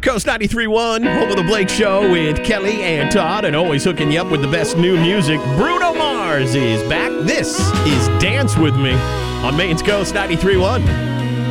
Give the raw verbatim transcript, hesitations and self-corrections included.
Coast ninety-three point one, home of the Blake Show with Kelly and Todd, and always hooking you up with the best new music. Bruno Mars is back. This is Dance With Me on Maine's Coast ninety-three point one.